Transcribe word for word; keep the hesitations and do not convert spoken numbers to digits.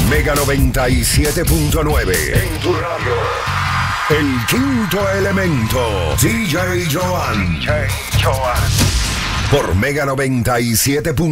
Mega noventa y siete punto nueve. En tu radio. El quinto elemento. D J Joan. D J Joan. Por Mega noventa y siete.